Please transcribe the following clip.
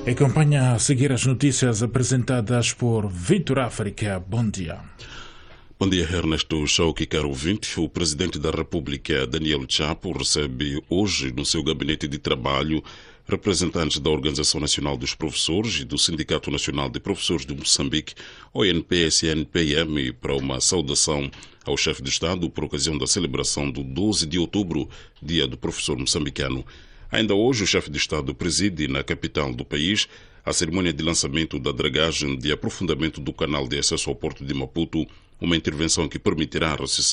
Acompanha a seguir as notícias apresentadas por Vitor África. Bom dia. Bom dia, Ernesto Chauki, caro ouvinte. O Presidente da República, Daniel Chapo, recebe hoje no seu gabinete de trabalho representantes da Organização Nacional dos Professores e do Sindicato Nacional de Professores de Moçambique, ONPSNPM, para uma saudação ao chefe de Estado por ocasião da celebração do 12 de outubro, Dia do Professor Moçambicano. Ainda hoje, o chefe de Estado preside na capital do país a cerimônia de lançamento da dragagem de aprofundamento do canal de acesso ao porto de Maputo, uma intervenção que permitirá a recessão